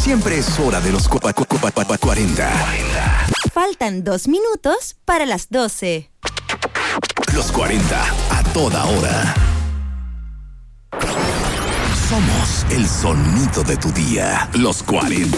Siempre es hora de los 40. Faltan 2 minutos para las 12. Los 40 a toda hora. Somos el sonido de tu día. Los 40.